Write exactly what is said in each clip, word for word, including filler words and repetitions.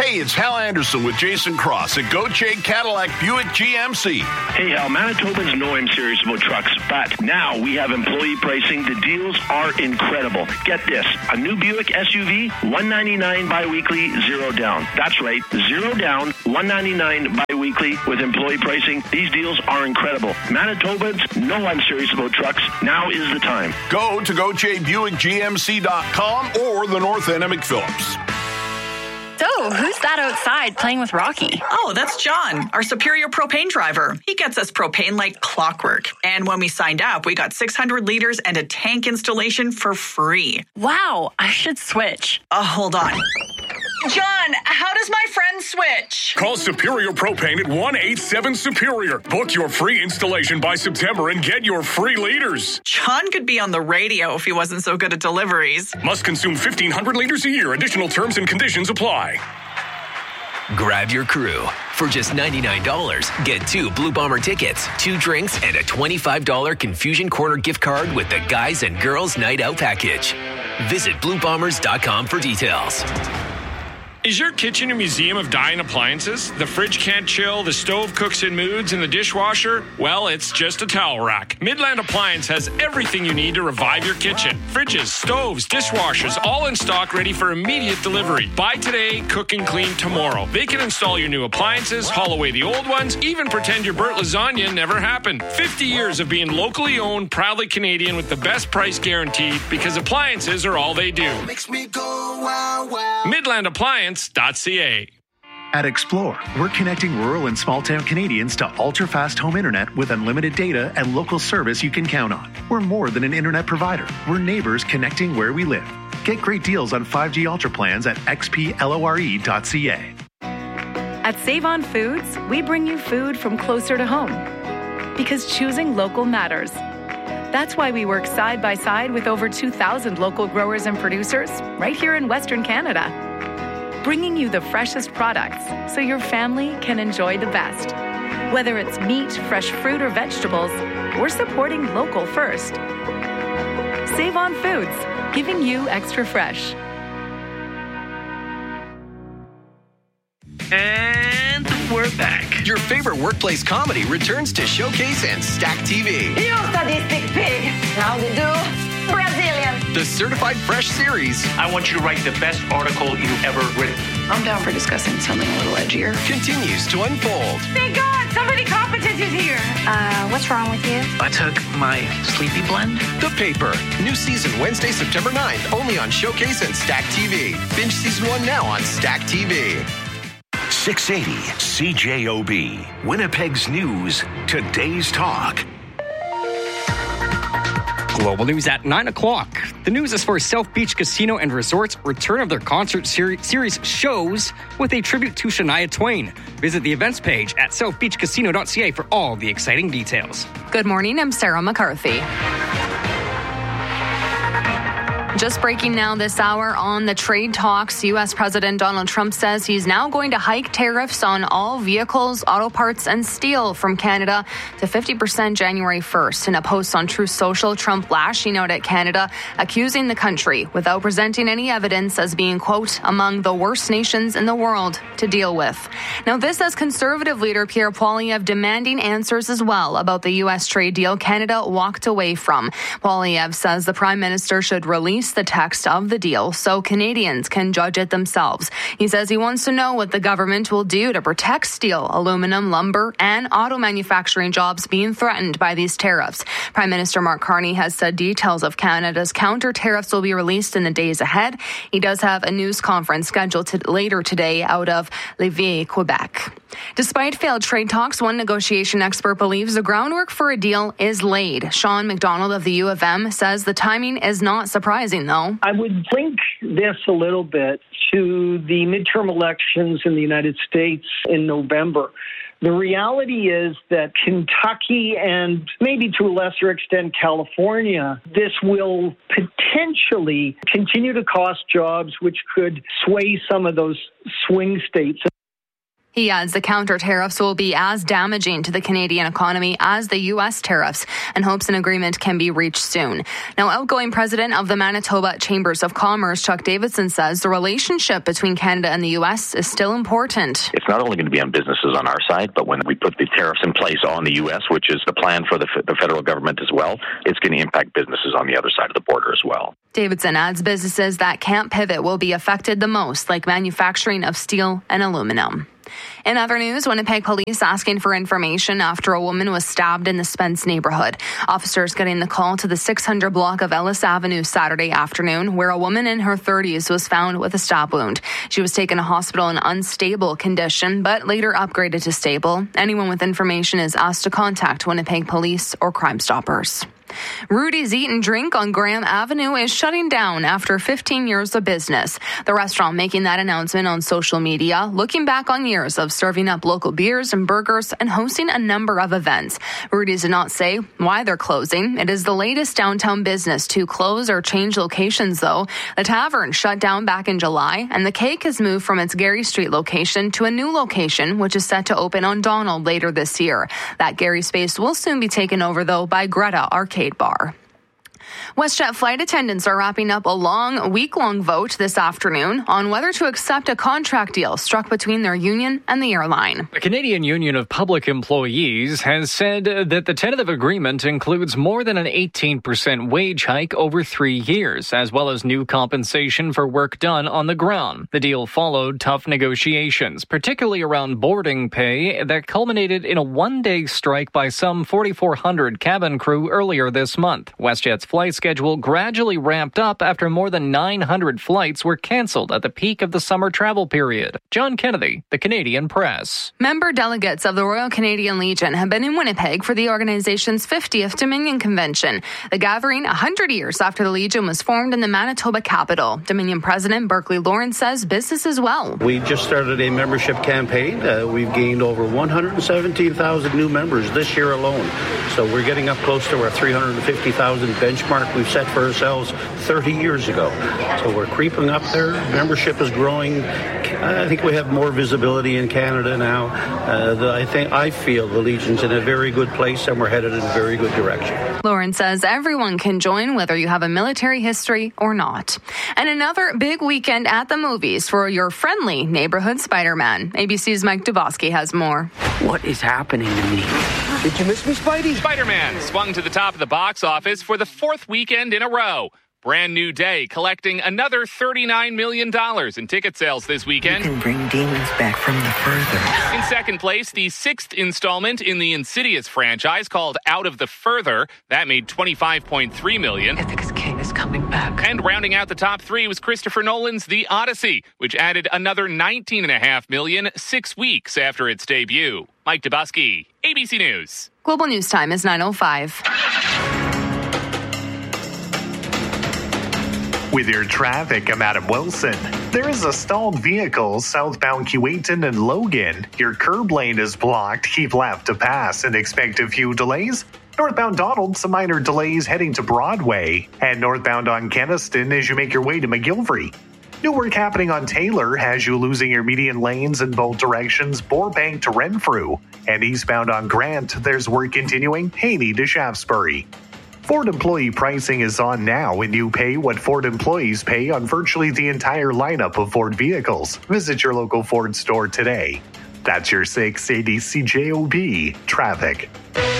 Hey, it's Hal Anderson with Jason Cross at Gauthier Cadillac Buick G M C. Hey, Hal, Manitobans know I'm serious about trucks, but now we have employee pricing. The deals are incredible. Get this, a new Buick S U V, one hundred ninety-nine dollars biweekly, zero down. That's right, zero down, one hundred ninety-nine dollars biweekly with employee pricing. These deals are incredible. Manitobans know I'm serious about trucks. Now is the time. Go to Gauthier Buick G M C dot com or the North End of McPhillips. So, who's that outside playing with Rocky? Oh, that's John, our Superior propane driver. He gets us propane like clockwork. And when we signed up, we got six hundred liters and a tank installation for free. Wow, I should switch. Oh, hold on. John, how does my friend switch? Call Superior Propane at one eight seven Superior. Book your free installation by September and get your free liters. John could be on the radio if he wasn't so good at deliveries. Must consume fifteen hundred liters a year. Additional terms and conditions apply. Grab your crew. For just ninety-nine dollars, get two Blue Bomber tickets, two drinks, and a twenty-five dollars Confusion Corner gift card with the Guys and Girls Night Out package. Visit blue bombers dot com for details. Is your kitchen a museum of dying appliances? The fridge can't chill, the stove cooks in moods, and the dishwasher? Well, it's just a towel rack. Midland Appliance has everything you need to revive your kitchen. Fridges, stoves, dishwashers, all in stock, ready for immediate delivery. Buy today, cook and clean tomorrow. They can install your new appliances, haul away the old ones, even pretend your burnt lasagna never happened. fifty years of being locally owned, proudly Canadian with the best price guaranteed, because appliances are all they do. Makes me go wow, wow. Midland Appliance. .ca. At Explore, we're connecting rural and small-town Canadians to ultra-fast home internet with unlimited data and local service you can count on. We're more than an internet provider. We're neighbors connecting where we live. Get great deals on five G Ultra plans at x p lore dot c a. At Save On Foods, we bring you food from closer to home. Because choosing local matters. That's why we work side by side with over two thousand local growers and producers right here in Western Canada. Bringing you the freshest products so your family can enjoy the best. Whether it's meat, fresh fruit, or vegetables, we're supporting local first. Save On Foods, giving you extra fresh. And we're back. Your favorite workplace comedy returns to Showcase and Stack T V. You sadistic pig. How do you do? Brazilian. The Certified Fresh series. I want you to write the best article you've ever written. I'm down for discussing something a little edgier. Continues to unfold. Thank God, somebody competent is here. Uh, what's wrong with you? I took my sleepy blend. The Paper. New season Wednesday, September ninth. Only on Showcase and Stack T V. Binge season one now on Stack T V. six eighty C J O B. Winnipeg's News. Today's Talk. Global news at nine o'clock. The news is for South Beach Casino and Resort's return of their concert ser- series shows with a tribute to Shania Twain. Visit the events page at south beach casino dot c a for all the exciting details. Good morning, I'm Sarah McCarthy. Just breaking now this hour on the trade talks, U S. President Donald Trump says he's now going to hike tariffs on all vehicles, auto parts, and steel from Canada to fifty percent January first. In a post on Truth Social, Trump lashing out at Canada, accusing the country, without presenting any evidence, as being, quote, among the worst nations in the world to deal with. Now, this as Conservative leader Pierre Poilievre demanding answers as well about the U S trade deal Canada walked away from. Poilievre says the Prime Minister should release the text of the deal so Canadians can judge it themselves. He says he wants to know what the government will do to protect steel, aluminum, lumber, and auto manufacturing jobs being threatened by these tariffs. Prime Minister Mark Carney has said details of Canada's counter tariffs will be released in the days ahead. He does have a news conference scheduled to later today out of Lévis, Quebec. Despite failed trade talks, one negotiation expert believes the groundwork for a deal is laid. Sean McDonald of the U of M says the timing is not surprising, though. I would link this a little bit to the midterm elections in the United States in November. The reality is that Kentucky and maybe to a lesser extent California, this will potentially continue to cost jobs, which could sway some of those swing states. He adds the counter tariffs will be as damaging to the Canadian economy as the U S tariffs and hopes an agreement can be reached soon. Now, outgoing president of the Manitoba Chambers of Commerce, Chuck Davidson, says the relationship between Canada and the U S is still important. It's not only going to be on businesses on our side, but when we put the tariffs in place on the U S, which is the plan for the, the federal government as well, it's going to impact businesses on the other side of the border as well. Davidson adds businesses that can't pivot will be affected the most, like manufacturing of steel and aluminum. In other news, Winnipeg police asking for information after a woman was stabbed in the Spence neighborhood. Officers getting the call to the six hundred block of Ellis Avenue Saturday afternoon, where a woman in her thirties was found with a stab wound. She was taken to hospital in unstable condition, but later upgraded to stable. Anyone with information is asked to contact Winnipeg Police or Crime Stoppers. Rudy's Eat and Drink on Graham Avenue is shutting down after fifteen years of business. The restaurant making that announcement on social media, looking back on years of serving up local beers and burgers and hosting a number of events. Rudy's did not say why they're closing. It is the latest downtown business to close or change locations, though. The tavern shut down back in July, and the Cake has moved from its Gary Street location to a new location, which is set to open on Donald later this year. That Gary space will soon be taken over, though, by Greta Arcade Bar. WestJet flight attendants are wrapping up a long, week-long vote this afternoon on whether to accept a contract deal struck between their union and the airline. The Canadian Union of Public Employees has said that the tentative agreement includes more than an eighteen percent wage hike over three years, as well as new compensation for work done on the ground. The deal followed tough negotiations, particularly around boarding pay, that culminated in a one-day strike by some forty-four hundred cabin crew earlier this month. WestJet's flight schedule gradually ramped up after more than nine hundred flights were canceled at the peak of the summer travel period. John Kennedy, The Canadian Press. Member delegates of the Royal Canadian Legion have been in Winnipeg for the organization's fiftieth Dominion Convention. The gathering, one hundred years after the Legion was formed in the Manitoba capital. Dominion President Berkeley Lawrence says business as well. We just started a membership campaign. Uh, we've gained over one hundred seventeen thousand new members this year alone. So we're getting up close to our three hundred fifty thousand benchmark we've set for ourselves thirty years ago. So we're creeping up there. Membership is growing. I think we have more visibility in Canada now. Uh, the, I think I feel the Legion's in a very good place and we're headed in a very good direction. Lauren says everyone can join, whether you have a military history or not. And another big weekend at the movies for your friendly neighborhood Spider-Man. A B C's Mike Dubosky has more. What is happening to me? Did you miss me, Spidey? Spider-Man swung to the top of the box office for the fourth weekend in a row. Brand New Day collecting another thirty-nine million dollars in ticket sales this weekend. You can bring demons back from the further. In second place, the sixth installment in the Insidious franchise called Out of the Further. That made twenty-five point three million dollars. Ithaca's King is coming back. And rounding out the top three was Christopher Nolan's The Odyssey, which added another nineteen point five million dollars six weeks after its debut. Mike Dubosky, A B C News. Global News Time is nine oh five. With your traffic, I'm Adam Wilson. There is a stalled vehicle southbound Keewatin and Logan. Your curb lane is blocked. Keep left to pass and expect a few delays. Northbound Donald, some minor delays heading to Broadway. And northbound on Keniston as you make your way to McGilvery. New work happening on Taylor has you losing your median lanes in both directions, Bourbank to Renfrew. And eastbound on Grant, there's work continuing, Haney to Shaftesbury. Ford employee pricing is on now, and you pay what Ford employees pay on virtually the entire lineup of Ford vehicles. Visit your local Ford store today. That's your six eighty C J O B traffic.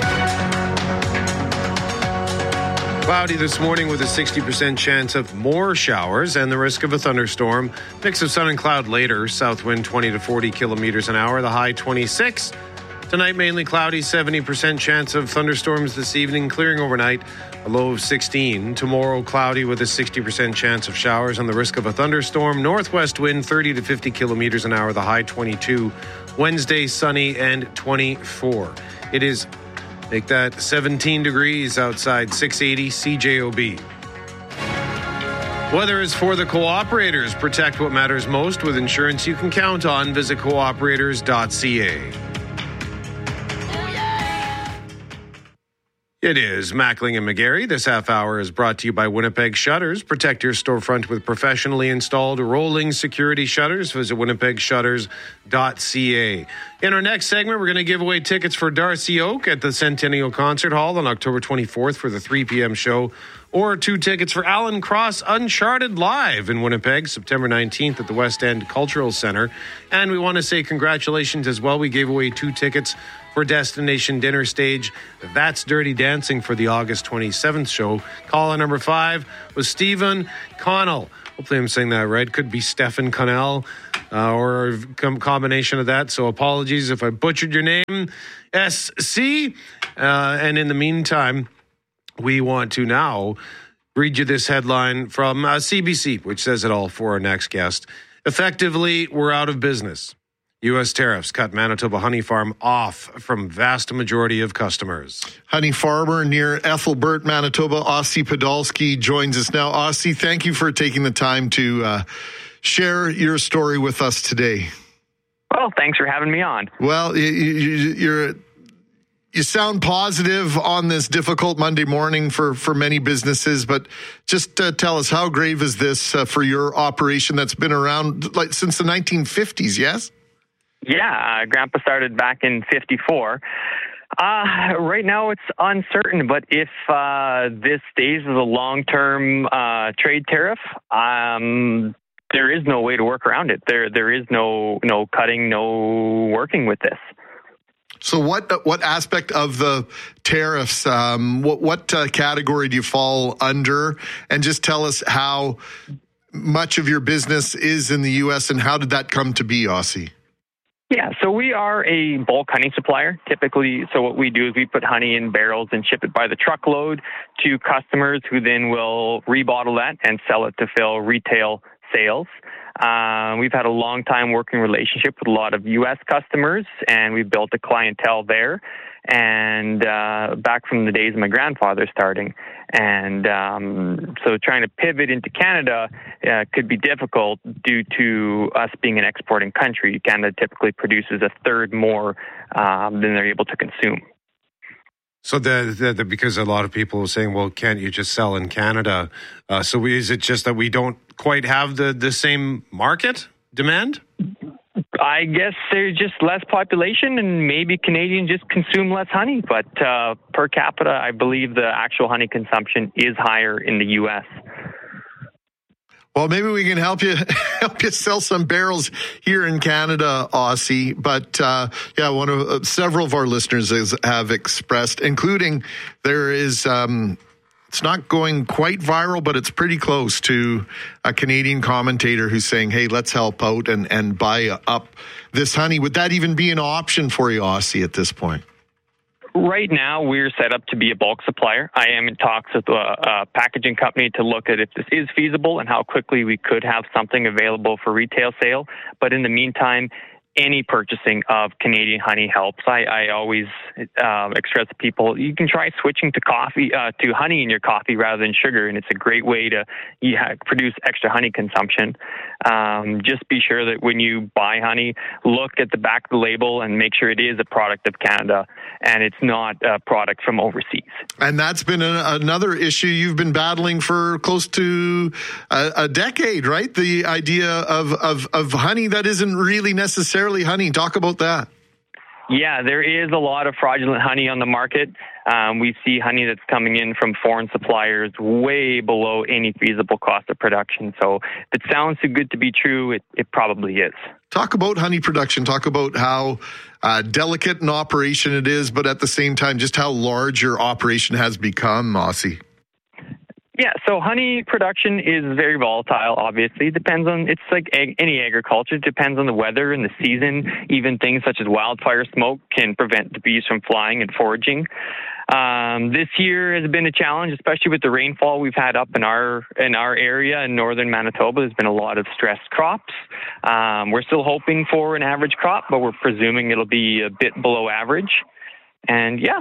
Cloudy this morning with a sixty percent chance of more showers and the risk of a thunderstorm. Mix of sun and cloud later. South wind twenty to forty kilometers an hour. The high twenty-six. Tonight, mainly cloudy, seventy percent chance of thunderstorms this evening, clearing overnight, a low of sixteen. Tomorrow, cloudy with a sixty percent chance of showers and the risk of a thunderstorm. Northwest wind, thirty to fifty kilometers an hour, the high twenty-two. Wednesday, sunny and twenty-four. It is, make that seventeen degrees outside, six eighty C J O B. Weather is for the Cooperators. Protect what matters most with insurance you can count on. Visit cooperators dot c a. It is Mackling and McGarry. This half hour is brought to you by Winnipeg Shutters. Protect your storefront with professionally installed rolling security shutters. Visit winnipeg shutters dot c a. In our next segment, we're going to give away tickets for Darcy Oak at the Centennial Concert Hall on October twenty-fourth for the three p.m. show, or two tickets for Alan Cross Uncharted Live in Winnipeg, September nineteenth at the West End Cultural Centre. And we want to say congratulations as well. We gave away two tickets for Destination Dinner Stage. That's Dirty Dancing for the August twenty-seventh show. Caller number five was Stephen Connell. Hopefully I'm saying that right. Could be Stephen Connell uh, or a combination of that. So apologies if I butchered your name. S C. Uh, and in the meantime, we want to now read you this headline from uh, C B C, which says it all for our next guest. Effectively, we're out of business. U S tariffs cut Manitoba honey farm off from vast majority of customers. Honey farmer near Ethelbert, Manitoba, Ossie Podolsky joins us now. Ossie, thank you for taking the time to uh, share your story with us today. Well, thanks for having me on. Well, you, you, you're... You sound positive on this difficult Monday morning for, for many businesses, but just uh, tell us, how grave is this uh, for your operation that's been around like since the nineteen fifties, yes? Yeah, uh, Grandpa started back in fifty-four. Uh, right now it's uncertain, but if uh, this stays as a long-term uh, trade tariff, um, there is no way to work around it. There, There is no, no cutting, no working with this. So what what aspect of the tariffs, um, what, what uh, category do you fall under? And just tell us how much of your business is in the U S and how did that come to be, Ossie? Yeah, so we are a bulk honey supplier. Typically, so what we do is we put honey in barrels and ship it by the truckload to customers who then will rebottle that and sell it to fill retail sales. Uh, we've had a long time working relationship with a lot of U S customers, and we built a clientele there. And uh, back from the days of my grandfather starting, and um, so trying to pivot into Canada uh, could be difficult due to us being an exporting country. Canada typically produces a third more um, than they're able to consume. So the, the, the because a lot of people are saying, well, can't you just sell in Canada? Uh, so is it just that we don't quite have the, the same market demand? I guess there's just less population and maybe Canadians just consume less honey. But uh, per capita, I believe the actual honey consumption is higher in the U S. Well, maybe we can help you help you sell some barrels here in Canada, Ossie. But uh, yeah, one of uh, several of our listeners has, have expressed, including there is. Um, It's not going quite viral, but it's pretty close to a Canadian commentator who's saying, hey, let's help out and, and buy up this honey. Would that even be an option for you, Ossie, at this point? Right now, we're set up to be a bulk supplier. I am in talks with a, a packaging company to look at if this is feasible and how quickly we could have something available for retail sale. But in the meantime, any purchasing of Canadian honey helps. I, I always uh, express to people, you can try switching to coffee, uh, to honey in your coffee rather than sugar, and it's a great way to yeah, produce extra honey consumption. Um, just be sure that when you buy honey, look at the back of the label and make sure it is a product of Canada and it's not a product from overseas. And that's been a, another issue you've been battling for close to a, a decade, right? The idea of, of, of honey that isn't really necessarily honey. Talk about that. Yeah, there is a lot of fraudulent honey on the market. Um, we see honey that's coming in from foreign suppliers way below any feasible cost of production. So if it sounds too good to be true, it, it probably is. Talk about honey production. Talk about how uh, delicate an operation it is, but at the same time, just how large your operation has become, Ossie. Yeah, so honey production is very volatile, obviously. It depends on, it's like ag- any agriculture. It depends on the weather and the season. Even things such as wildfire smoke can prevent the bees from flying and foraging. Um, this year has been a challenge, especially with the rainfall we've had up in our in our area in northern Manitoba. There's been a lot of stressed crops. Um, we're still hoping for an average crop, but we're presuming it'll be a bit below average. And yeah.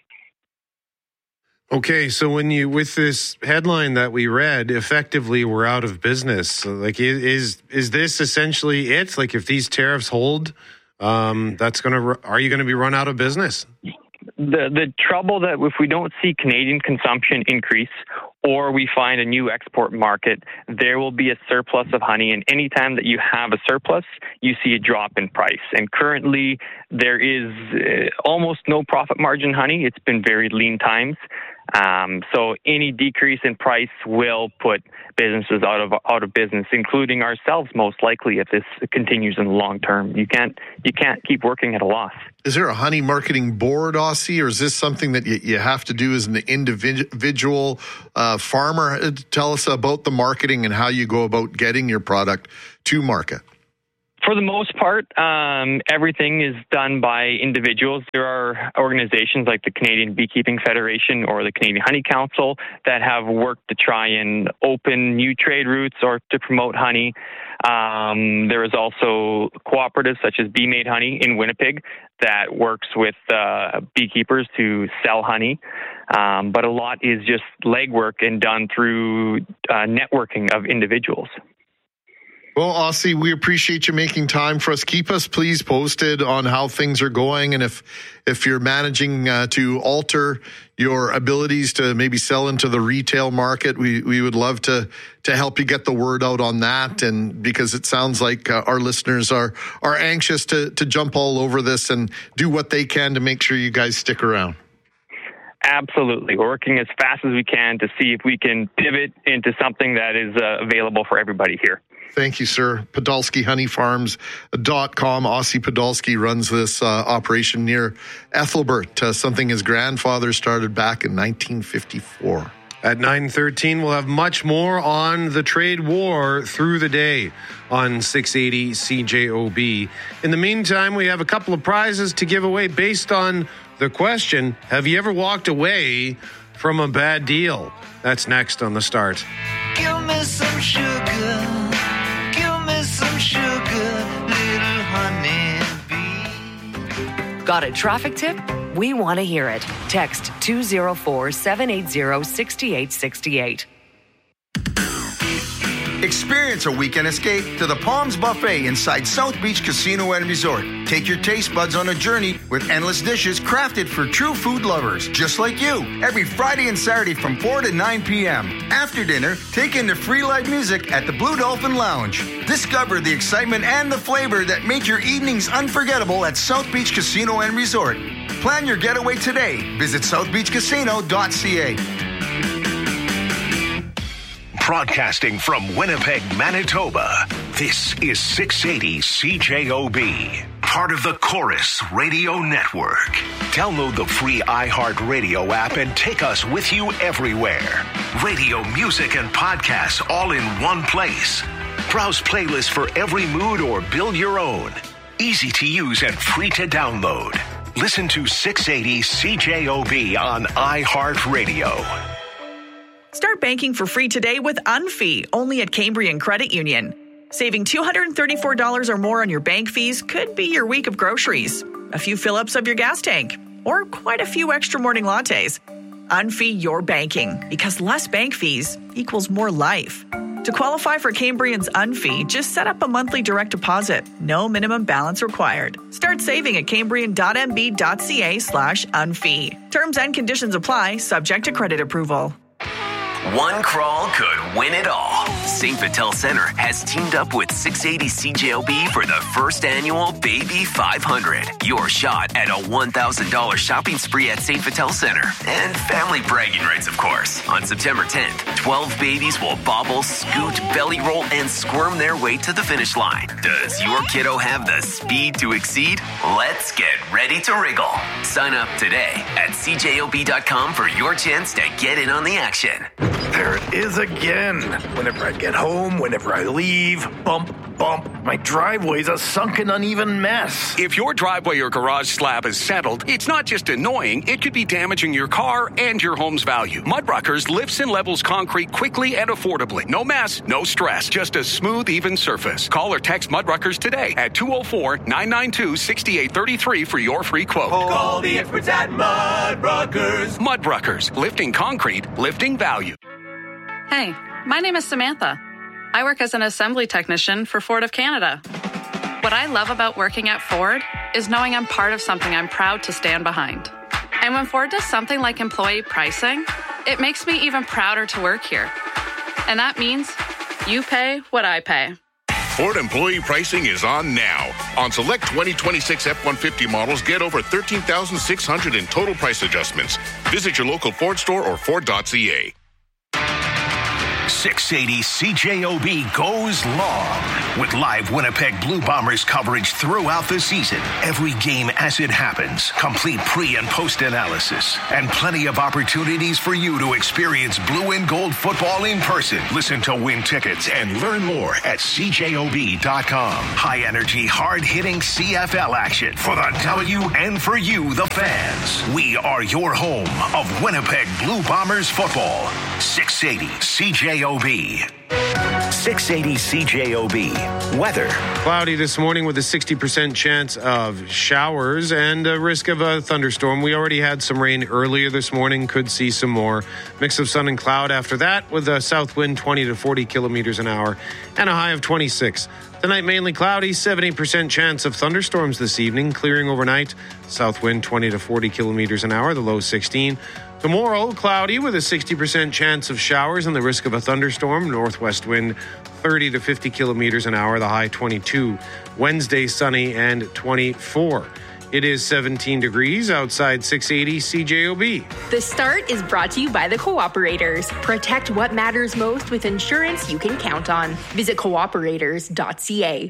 Okay, so when you, with this headline that we read, effectively we're out of business. So like, is is this essentially it? Like, if these tariffs hold, um, that's going to, are you going to be run out of business? the the trouble that if we don't see Canadian consumption increase or we find a new export market, there will be a surplus of honey. And anytime that you have a surplus, you see a drop in price. And currently, there is uh, almost no profit margin honey. It's been very lean times. Um, so any decrease in price will put businesses out of out of business, including ourselves, most likely, if this continues in the long term. You can't you can't keep working at a loss. Is there a honey marketing board, Aussie, or is this something that you, you have to do as an individual uh, farmer? Tell us about the marketing and how you go about getting your product to market. For the most part, um, everything is done by individuals. There are organizations like the Canadian Beekeeping Federation or the Canadian Honey Council that have worked to try and open new trade routes or to promote honey. Um, there is also cooperatives such as Bee Made Honey in Winnipeg that works with uh, beekeepers to sell honey. Um, but a lot is just legwork and done through uh, networking of individuals. Well, Aussie, we appreciate you making time for us. Keep us, please, posted on how things are going, and if if you're managing uh, to alter your abilities to maybe sell into the retail market, we, we would love to to help you get the word out on that. And because it sounds like uh, our listeners are are anxious to to jump all over this and do what they can to make sure you guys stick around. Absolutely. We're working as fast as we can to see if we can pivot into something that is uh, available for everybody here. Thank you, sir. Podolsky Honey Farms dot com. Aussie Podolsky runs this uh, operation near Ethelbert, uh, something his grandfather started back in nineteen fifty-four. At nine thirteen, we'll have much more on the trade war through the day on six eighty C J O B. In the meantime, we have a couple of prizes to give away based on the question, have you ever walked away from a bad deal? That's next on The Start. Give me some sugar. Give me some sugar, little honeybee. Got a traffic tip? We want to hear it. Text two oh four, seven eight zero, six eight six eight. Experience a weekend escape to the Palms Buffet inside South Beach Casino and Resort. Take your taste buds on a journey with endless dishes crafted for true food lovers, just like you. Every Friday and Saturday from four to nine p.m. After dinner, take in the free live music at the Blue Dolphin Lounge. Discover the excitement and the flavor that make your evenings unforgettable at South Beach Casino and Resort. Plan your getaway today. Visit south beach casino dot c a. Broadcasting from Winnipeg, Manitoba, this is six eighty C J O B, part of the Chorus Radio Network. Download the free iHeartRadio app and take us with you everywhere. Radio, music, and podcasts all in one place. Browse playlists for every mood or build your own. Easy to use and free to download. Listen to six eighty C J O B on iHeartRadio. Start banking for free today with Unfee, only at Cambrian Credit Union. Saving two hundred thirty-four dollars or more on your bank fees could be your week of groceries, a few fill-ups of your gas tank, or quite a few extra morning lattes. Unfee your banking, because less bank fees equals more life. To qualify for Cambrian's Unfee, just set up a monthly direct deposit. No minimum balance required. Start saving at cambrian.mb.ca slash unfee. Terms and conditions apply, subject to credit approval. One crawl could win it all. Saint Vital Center has teamed up with six eighty C J O B for the first annual Baby five hundred. Your shot at a one thousand dollars shopping spree at Saint Vital Center. And family bragging rights, of course. On September tenth, twelve babies will bobble, scoot, belly roll, and squirm their way to the finish line. Does your kiddo have the speed to exceed? Let's get ready to wriggle. Sign up today at c j o b dot com for your chance to get in on the action. There it is again. Whenever I get home, whenever I leave, bump, bump. My driveway's a sunken, uneven mess. If your driveway or garage slab is settled, it's not just annoying, it could be damaging your car and your home's value. Mudruckers lifts and levels concrete quickly and affordably. No mess, no stress, just a smooth, even surface. Call or text Mudruckers today at two oh four, nine nine two, six eight three three for your free quote. Call the experts at Mudruckers. Mudruckers, lifting concrete, lifting value. Hey, my name is Samantha. I work as an assembly technician for Ford of Canada. What I love about working at Ford is knowing I'm part of something I'm proud to stand behind. And when Ford does something like employee pricing, it makes me even prouder to work here. And that means you pay what I pay. Ford employee pricing is on now. On select twenty twenty-six F one fifty models, get over thirteen thousand six hundred in total price adjustments. Visit your local Ford store or Ford dot C A. six eighty C J O B goes long with live Winnipeg Blue Bombers coverage throughout the season. Every game as it happens, complete pre- and post-analysis, and plenty of opportunities for you to experience blue and gold football in person. Listen to win tickets and learn more at C J O B dot com. High-energy, hard-hitting C F L action for the W and for you, the fans. We are your home of Winnipeg Blue Bombers football. six eighty C J O B. six eighty C J O B. Weather. Cloudy this morning with a sixty percent chance of showers and a risk of a thunderstorm. We already had some rain earlier this morning. Could see some more. Mix of sun and cloud after that with a south wind twenty to forty kilometers an hour and a high of twenty-six. Tonight mainly cloudy, seventy percent chance of thunderstorms this evening. Clearing overnight. South wind twenty to forty kilometers an hour, the low sixteen. Tomorrow, cloudy with a sixty percent chance of showers and the risk of a thunderstorm. Northwest wind thirty to fifty kilometers an hour, the high twenty-two. Wednesday, sunny and twenty-four. It is seventeen degrees outside six eighty C J O B. The Start is brought to you by the Cooperators. Protect what matters most with insurance you can count on. Visit cooperators dot c a.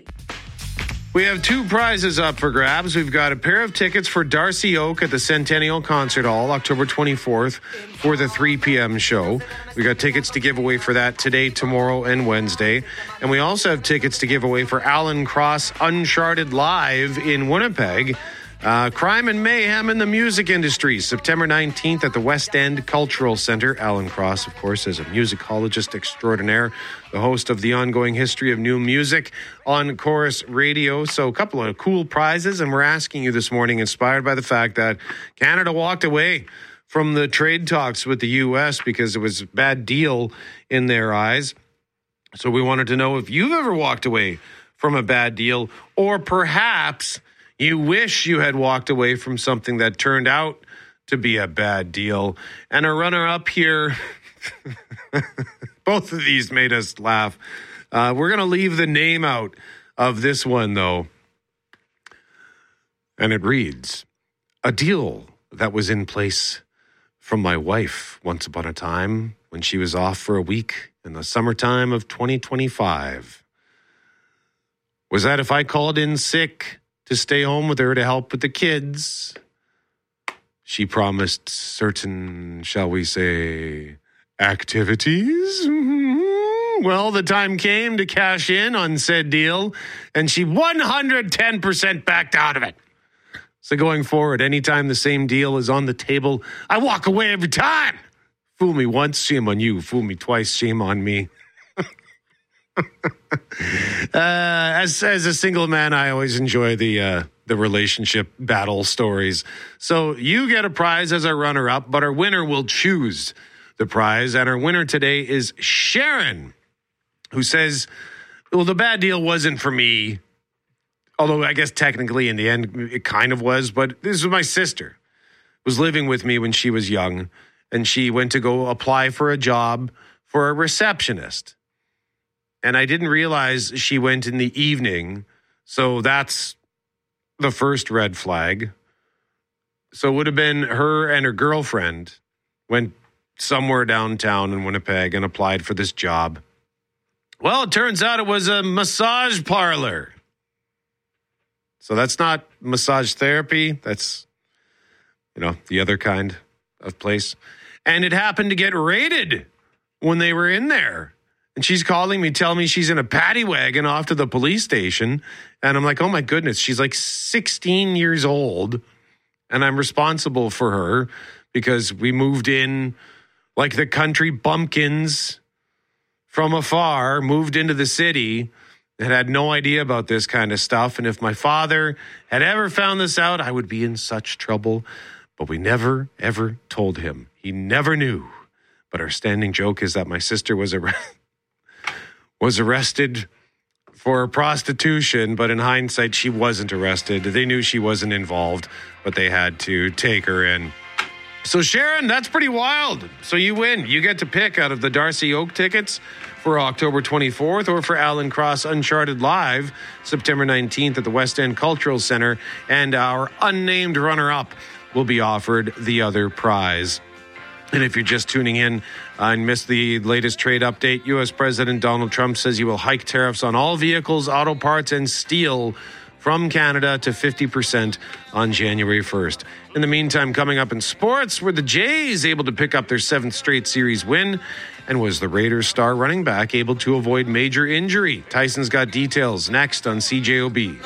We have two prizes up for grabs. We've got a pair of tickets for Darcy Oak at the Centennial Concert Hall, October twenty-fourth, for the three p.m. show. We got tickets to give away for that today, tomorrow, and Wednesday. And we also have tickets to give away for Alan Cross Uncharted Live in Winnipeg. Uh, crime and mayhem in the music industry, September nineteenth at the West End Cultural Center. Alan Cross, of course, is a musicologist extraordinaire, the host of the ongoing history of new music on Chorus Radio. So a couple of cool prizes, and we're asking you this morning, inspired by the fact that Canada walked away from the trade talks with the U S because it was a bad deal in their eyes. So we wanted to know if you've ever walked away from a bad deal, or perhaps you wish you had walked away from something that turned out to be a bad deal. And a runner-up here, both of these made us laugh. Uh, we're going to leave the name out of this one, though. And it reads, a deal that was in place from my wife once upon a time when she was off for a week in the summertime of twenty twenty-five was that if I called in sick to stay home with her to help with the kids, she promised certain, shall we say, activities. Mm-hmm. Well, the time came to cash in on said deal, and she one hundred ten percent backed out of it. So going forward, anytime the same deal is on the table, I walk away every time. Fool me once, shame on you. Fool me twice, shame on me. uh, as as a single man, I always enjoy the uh, the relationship battle stories. So you get a prize as our runner-up, but our winner will choose the prize. And our winner today is Sharon, who says, well, the bad deal wasn't for me. Although I guess technically in the end it kind of was. But this was my sister. Was living with me when she was young. And she went to go apply for a job for a receptionist. And I didn't realize she went in the evening. So that's the first red flag. So it would have been her and her girlfriend went somewhere downtown in Winnipeg and applied for this job. Well, it turns out it was a massage parlor. So that's not massage therapy. That's, you know, the other kind of place. And it happened to get raided when they were in there. And she's calling me, telling me she's in a paddy wagon off to the police station. And I'm like, oh my goodness, she's like sixteen years old. And I'm responsible for her because we moved in like the country bumpkins from afar, moved into the city, and had no idea about this kind of stuff. And if my father had ever found this out, I would be in such trouble. But we never, ever told him. He never knew. But our standing joke is that my sister was arrested. was arrested for prostitution, but in hindsight, she wasn't arrested. They knew she wasn't involved, but they had to take her in. So, Sharon, that's pretty wild. So you win. You get to pick out of the Darcy Oak tickets for October twenty-fourth or for Alan Cross Uncharted Live, September nineteenth at the West End Cultural Center. And our unnamed runner-up will be offered the other prize. And if you're just tuning in uh, and missed the latest trade update, U S President Donald Trump says he will hike tariffs on all vehicles, auto parts, and steel from Canada to fifty percent on January first. In the meantime, coming up in sports, were the Jays able to pick up their seventh straight series win? And was the Raiders star running back able to avoid major injury? Tyson's got details next on C J O B.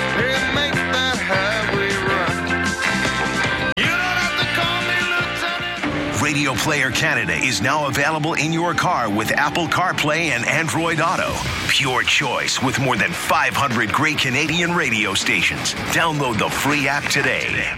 Radio Player Canada is now available in your car with Apple CarPlay and Android Auto. Pure choice with more than five hundred great Canadian radio stations. Download the free app today.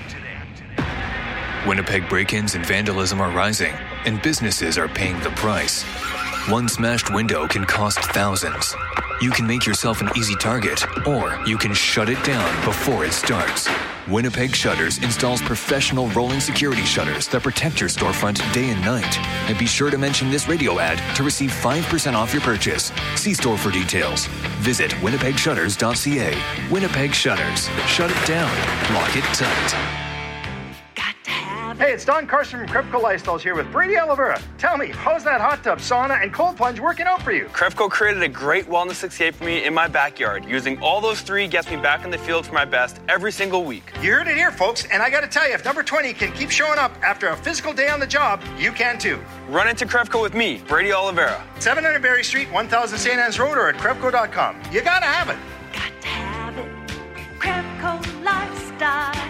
Winnipeg break-ins and vandalism are rising, and businesses are paying the price. One smashed window can cost thousands. You can make yourself an easy target, or you can shut it down before it starts. Winnipeg Shutters installs professional rolling security shutters that protect your storefront day and night. And be sure to mention this radio ad to receive five percent off your purchase. See store for details. Visit winnipeg shutters dot c a. Winnipeg Shutters. Shut it down. Lock it tight. Hey, it's Don Carson from Crepco Lifestyles here with Brady Oliveira. Tell me, how's that hot tub, sauna, and cold plunge working out for you? Crepco created a great wellness escape for me in my backyard. Using all those three gets me back in the field for my best every single week. You heard it here, folks, and I gotta tell you, if number twenty can keep showing up after a physical day on the job, you can too. Run into Crepco with me, Brady Oliveira. seven hundred Berry Street, one thousand Saint Anne's Road, or at crepco dot com. You gotta have it. Got to have it. Crepco Lifestyles.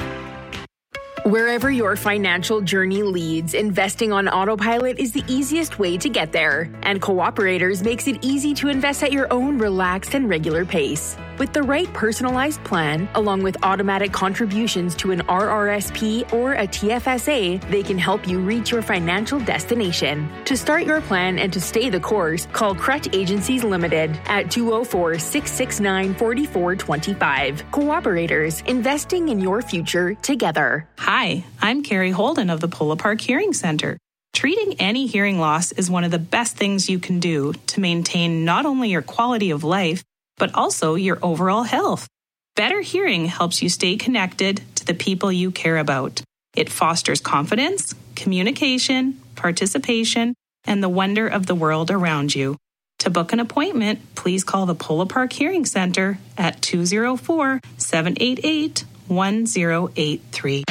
Wherever your financial journey leads, investing on autopilot is the easiest way to get there. And Cooperators makes it easy to invest at your own relaxed and regular pace. With the right personalized plan, along with automatic contributions to an R R S P or a T F S A, they can help you reach your financial destination. To start your plan and to stay the course, call Crutch Agencies Limited at two oh four, six six nine, four four two five. Cooperators, investing in your future together. Hi, I'm Carrie Holden of the Polo Park Hearing Center. Treating any hearing loss is one of the best things you can do to maintain not only your quality of life, but also your overall health. Better hearing helps you stay connected to the people you care about. It fosters confidence, communication, participation, and the wonder of the world around you. To book an appointment, please call the Polo Park Hearing Center at two oh four, seven eight eight, one oh eight three.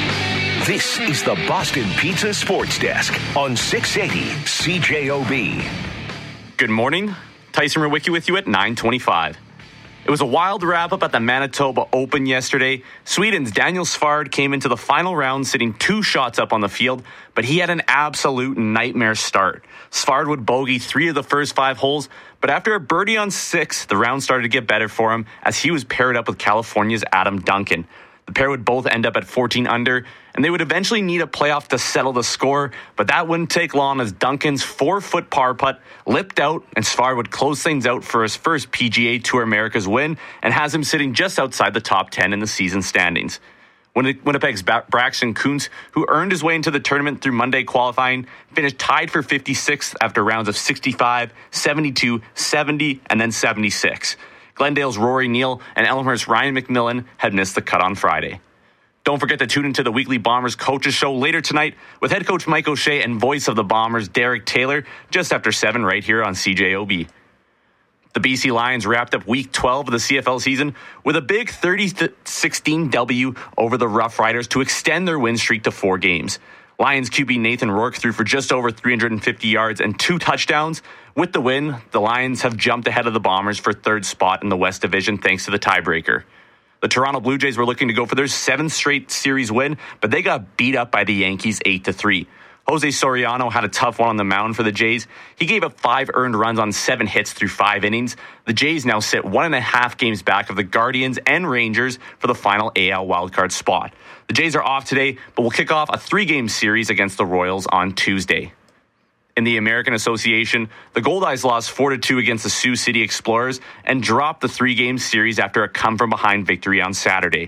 This is the Boston Pizza Sports Desk on six eighty C J O B. Good morning. Tyson Rewicki with you at nine twenty-five. It was a wild wrap-up at the Manitoba Open yesterday. Sweden's Daniel Svard came into the final round sitting two shots up on the field, but he had an absolute nightmare start. Svard would bogey three of the first five holes, but after a birdie on six, the round started to get better for him as he was paired up with California's Adam Duncan. The pair would both end up at fourteen under, and they would eventually need a playoff to settle the score, but that wouldn't take long as Duncan's four-foot par putt lipped out, and Svard would close things out for his first P G A Tour Americas win and has him sitting just outside the top ten in the season standings. Winnipeg's Braxton Kuntz, who earned his way into the tournament through Monday qualifying, finished tied for fifty-sixth after rounds of sixty-five, seventy-two, seventy, and then seventy-six. Glendale's Rory Neal and Elmhurst's Ryan McMillan had missed the cut on Friday. Don't forget to tune into the weekly Bombers Coaches Show later tonight with head coach Mike O'Shea and voice of the Bombers, Derek Taylor, just after seven right here on C J O B. The B C Lions wrapped up week twelve of the C F L season with a big thirty sixteen W over the Rough Riders to extend their win streak to four games. Lions Q B Nathan Rourke threw for just over three hundred fifty yards and two touchdowns. With the win, the Lions have jumped ahead of the Bombers for third spot in the West Division thanks to the tiebreaker. The Toronto Blue Jays were looking to go for their seventh straight series win, but they got beat up by the Yankees eight to three. Jose Soriano had a tough one on the mound for the Jays. He gave up five earned runs on seven hits through five innings. The Jays now sit one and a half games back of the Guardians and Rangers for the final A L wildcard spot. The Jays are off today, but will kick off a three-game series against the Royals on Tuesday. In the American Association, the Goldeyes lost four to two against the Sioux City Explorers and dropped the three-game series after a come-from-behind victory on Saturday.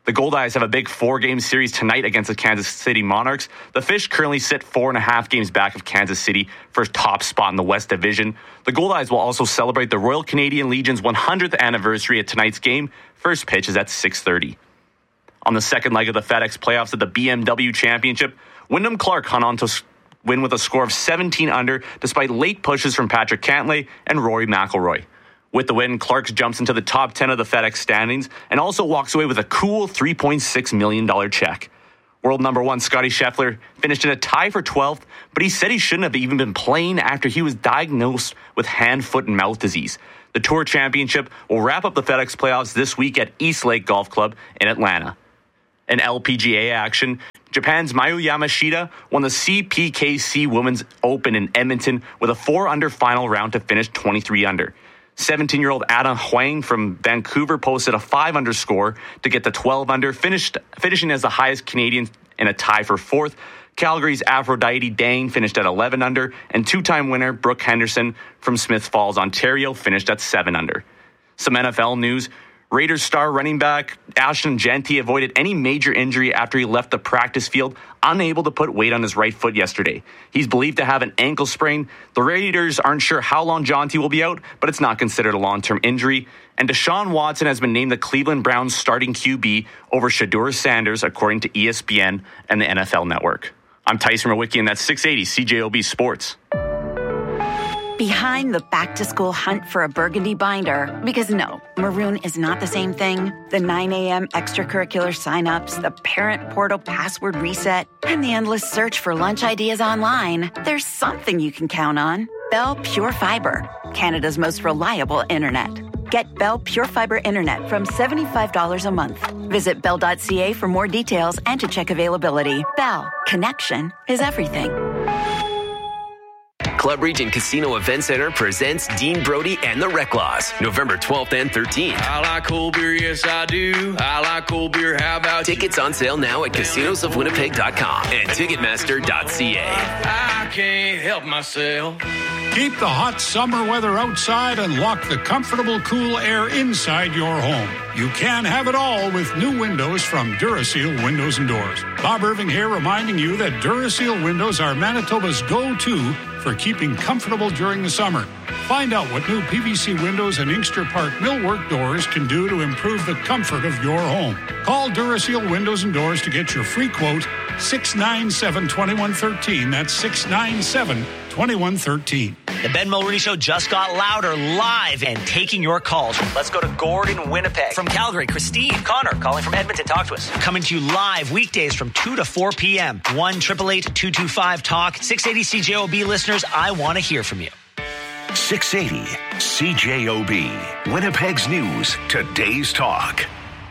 The Goldeyes have a big four-game series tonight against the Kansas City Monarchs. The Fish currently sit four and a half games back of Kansas City for top spot in the West Division. The Goldeyes will also celebrate the Royal Canadian Legion's one hundredth anniversary at tonight's game. First pitch is at six thirty. On the second leg of the FedEx playoffs at the B M W Championship, Wyndham Clark hung on to win with a score of seventeen under despite late pushes from Patrick Cantlay and Rory McIlroy. With the win, Clark jumps into the top ten of the FedEx standings and also walks away with a cool three point six million dollars check. World number one Scotty Scheffler finished in a tie for twelfth, but he said he shouldn't have even been playing after he was diagnosed with hand, foot, and mouth disease. The Tour Championship will wrap up the FedEx playoffs this week at East Lake Golf Club in Atlanta. In L P G A action, Japan's Mayu Yamashita won the C P K C Women's Open in Edmonton with a four under final round to finish twenty-three under. seventeen-year-old Ada Huang from Vancouver posted a five under score to get to twelve under, finished finishing as the highest Canadian in a tie for fourth. Calgary's Aphrodite Dang finished at eleven under, and two-time winner Brooke Henderson from Smith Falls, Ontario, finished at seven under. Some N F L news. Raiders star running back Ashton Genty avoided any major injury after he left the practice field, unable to put weight on his right foot yesterday. He's believed to have an ankle sprain. The Raiders aren't sure how long Genty will be out, but it's not considered a long-term injury. And Deshaun Watson has been named the Cleveland Browns starting Q B over Shedeur Sanders, according to E S P N and the N F L Network. I'm Tyson Rowicki, and that's six eighty C J O B Sports. Behind the back-to-school hunt for a burgundy binder, because no, maroon is not the same thing. The nine a.m. extracurricular signups, the parent portal password reset, and the endless search for lunch ideas online. There's something you can count on. Bell Pure Fiber, Canada's most reliable internet. Get Bell Pure Fiber internet from seventy-five dollars a month. Visit bell dot c a for more details and to check availability. Bell, connection is everything. Club Region Casino Event Center presents Dean Brody and the Reclaws, November twelfth and thirteenth. I like cold beer, yes I do. I like cold beer, how about Tickets on sale now at casinos of winnipeg dot com and ticketmaster dot c a. I can't help myself. Keep the hot summer weather outside and lock the comfortable, cool air inside your home. You can have it all with new windows from Duraseal Windows and Doors. Bob Irving here, reminding you that Duraseal windows are Manitoba's go-to for keeping comfortable during the summer. Find out what new P V C windows and Inkster Park millwork doors can do to improve the comfort of your home. Call Duraseal Windows and Doors to get your free quote, six nine seven, two one one three. That's six nine seven, two one one three. The Ben Mulroney Show just got louder, live, and taking your calls. Let's go to Gordon, Winnipeg. From Calgary, Christine. Connor, calling from Edmonton. Talk to us. Coming to you live weekdays from two to four p.m. one eight eight eight, two two five, talk. six eighty C J O B listeners, I want to hear from you. six eighty C J O B. Winnipeg's News. Today's Talk.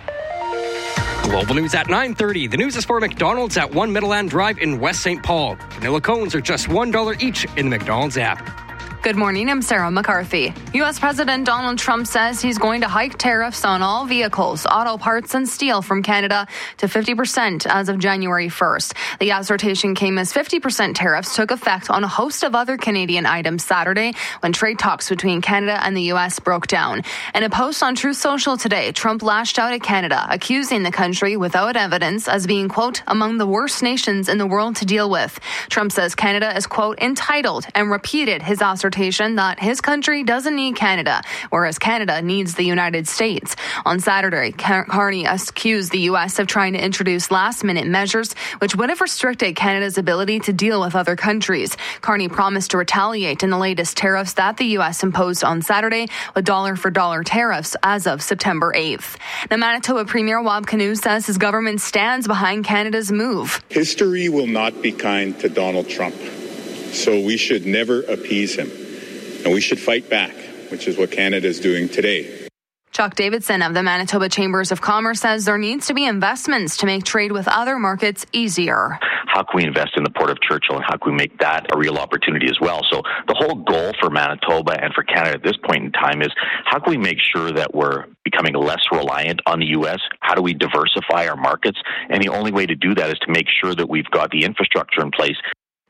Global News at nine thirty. The news is for McDonald's at one Middleland Drive in West Saint Paul. Vanilla cones are just one dollar each in the McDonald's app. Good morning, I'm Sarah McCarthy. U S President Donald Trump says he's going to hike tariffs on all vehicles, auto parts, and steel from Canada to fifty percent as of January first. The assertion came as fifty percent tariffs took effect on a host of other Canadian items Saturday when trade talks between Canada and the U S broke down. In a post on Truth Social today, Trump lashed out at Canada, accusing the country without evidence as being, quote, among the worst nations in the world to deal with. Trump says Canada is, quote, entitled, and repeated his assertion that his country doesn't need Canada, whereas Canada needs the United States. On Saturday, Carney accused the U S of trying to introduce last-minute measures which would have restricted Canada's ability to deal with other countries. Carney promised to retaliate in the latest tariffs that the U S imposed on Saturday with dollar-for-dollar tariffs as of September eighth. The Manitoba Premier Wab Kinew says his government stands behind Canada's move. History will not be kind to Donald Trump, so we should never appease him. And we should fight back, which is what Canada is doing today. Chuck Davidson of the Manitoba Chambers of Commerce says there needs to be investments to make trade with other markets easier. How can we invest in the Port of Churchill, and how can we make that a real opportunity as well? So the whole goal for Manitoba and for Canada at this point in time is how can we make sure that we're becoming less reliant on the U S? How do we diversify our markets? And the only way to do that is to make sure that we've got the infrastructure in place.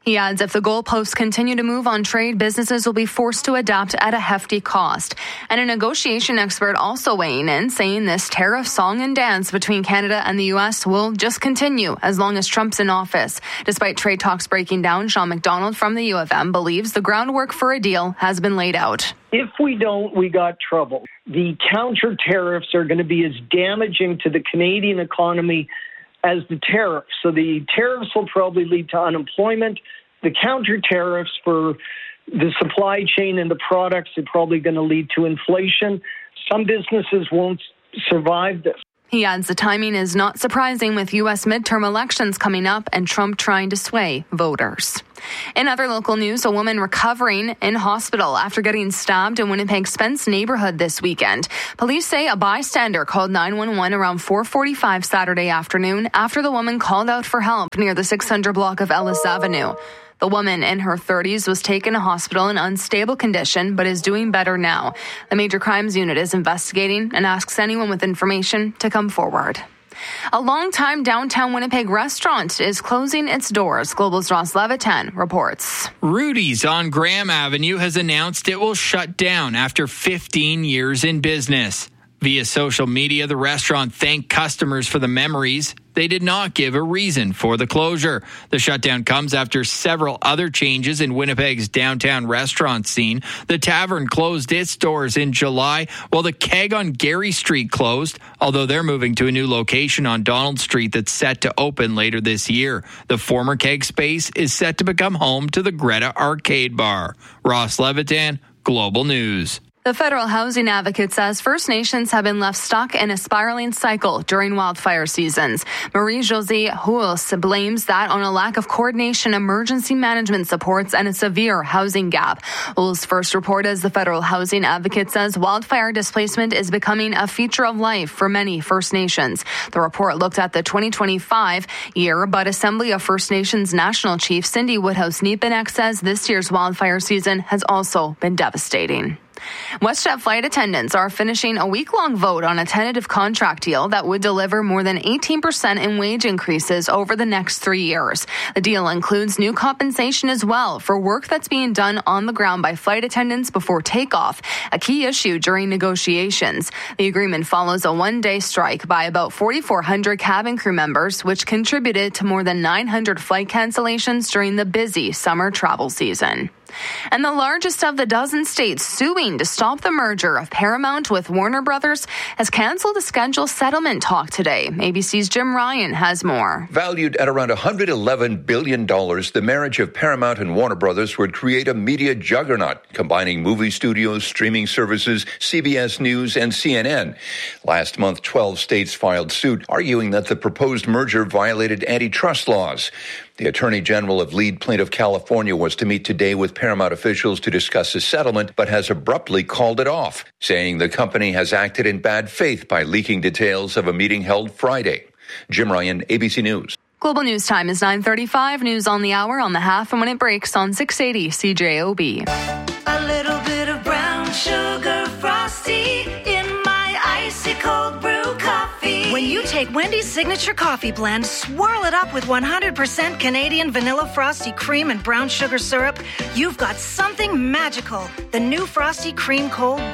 He adds if the goalposts continue to move on trade, businesses will be forced to adapt at a hefty cost. And a negotiation expert also weighing in, saying this tariff song and dance between Canada and the U S will just continue as long as Trump's in office. Despite trade talks breaking down, Sean McDonald from the U of M believes the groundwork for a deal has been laid out. If we don't, we got trouble. The counter tariffs are going to be as damaging to the Canadian economy as the tariffs. So the tariffs will probably lead to unemployment. The counter tariffs for the supply chain and the products are probably going to lead to inflation. Some businesses won't survive this. He adds the timing is not surprising with U S midterm elections coming up and Trump trying to sway voters. In other local news, a woman recovering in hospital after getting stabbed in Winnipeg's Spence neighborhood this weekend. Police say a bystander called nine one one around four forty-five Saturday afternoon after the woman called out for help near the six hundred block of Ellis Avenue. The woman in her thirties was taken to hospital in unstable condition, but is doing better now. The Major Crimes Unit is investigating and asks anyone with information to come forward. A longtime downtown Winnipeg restaurant is closing its doors. Global's Ross Levitan reports. Rudy's on Graham Avenue has announced it will shut down after fifteen years in business. Via social media, the restaurant thanked customers for the memories. They did not give a reason for the closure. The shutdown comes after several other changes in Winnipeg's downtown restaurant scene. The Tavern closed its doors in July, while the Keg on Gary Street closed, although they're moving to a new location on Donald Street that's set to open later this year. The former Keg space is set to become home to the Greta Arcade Bar. Ross Levitan, Global News. The federal housing advocate says First Nations have been left stuck in a spiraling cycle during wildfire seasons. Marie-Josée Huos blames that on a lack of coordination, emergency management supports, and a severe housing gap. Huos first reported as the federal housing advocate says wildfire displacement is becoming a feature of life for many First Nations. The report looked at the twenty twenty-five year, but Assembly of First Nations National Chief Cindy Woodhouse-Niepenek says this year's wildfire season has also been devastating. WestJet flight attendants are finishing a week-long vote on a tentative contract deal that would deliver more than eighteen percent in wage increases over the next three years. The deal includes new compensation as well for work that's being done on the ground by flight attendants before takeoff, a key issue during negotiations. The agreement follows a one-day strike by about four thousand four hundred cabin crew members, which contributed to more than nine hundred flight cancellations during the busy summer travel season. And the largest of the dozen states suing to stop the merger of Paramount with Warner Brothers has canceled a scheduled settlement talk today. A B C's Jim Ryan has more. Valued at around one hundred eleven billion dollars, the marriage of Paramount and Warner Brothers would create a media juggernaut, combining movie studios, streaming services, C B S News, and C N N. Last month, twelve states filed suit, arguing that the proposed merger violated antitrust laws. The Attorney General of lead plaintiff California was to meet today with Paramount officials to discuss a settlement, but has abruptly called it off, saying the company has acted in bad faith by leaking details of a meeting held Friday. Jim Ryan, A B C News. Global News Time is nine thirty-five. News on the hour, on the half, and when it breaks on six eighty C J O B. A little bit of brown sugar frosty in my icy cold brew coffee. When you take Wendy's signature coffee blend, swirl it up with one hundred percent Canadian vanilla frosty cream and brown sugar syrup, you've got something magical. The new Frosty Cream Cold